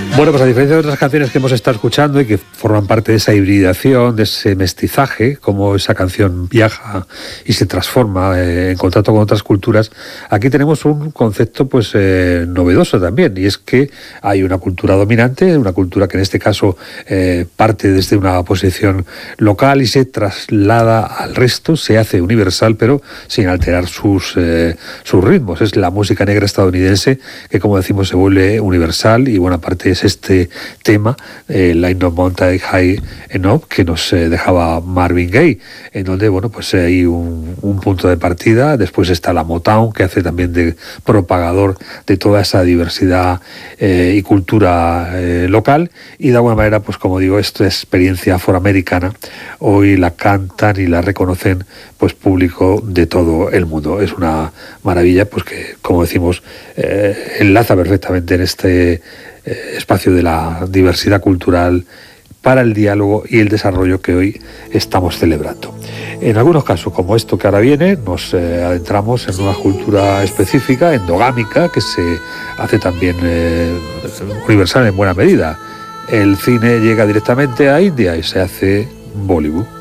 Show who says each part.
Speaker 1: Bueno, pues a diferencia de otras canciones que hemos estado escuchando y que forman parte de esa hibridación, de ese mestizaje, como esa canción viaja y se transforma en contacto con otras culturas, aquí tenemos un concepto pues novedoso también, y es que hay una cultura dominante, una cultura que en este caso parte desde una posición local y se traslada al resto, se hace universal, pero sin alterar sus ritmos. Es la música negra estadounidense que, como decimos, se vuelve universal, y buena parte es este tema, Line No Mountain High Enough, que nos dejaba Marvin Gaye, en donde, bueno, pues hay un punto de partida. Después está la Motown, que hace también de propagador de toda esa diversidad y cultura local, y de alguna manera, pues como digo, esta experiencia afroamericana hoy la cantan y la reconocen pues público de todo el mundo. Es una maravilla, pues que, como decimos, enlaza perfectamente en este espacio de la diversidad cultural para el diálogo y el desarrollo que hoy estamos celebrando. En algunos casos, como esto que ahora viene, nos adentramos en una cultura específica, endogámica, que se hace también universal en buena medida. El cine llega directamente a India y se hace Bollywood.